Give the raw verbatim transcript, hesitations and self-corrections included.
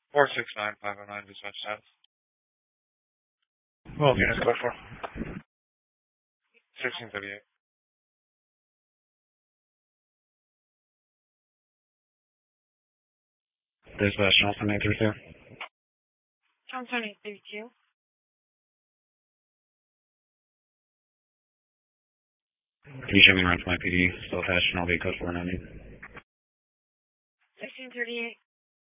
four six nine five oh nine dispatch status. Well, units code for. sixteen thirty-eight. Dispatch Johnson eight three two. Johnson eight three two. Can you show me around to my P D? Still attached and I'll be code four ninety. sixteen thirty-eight.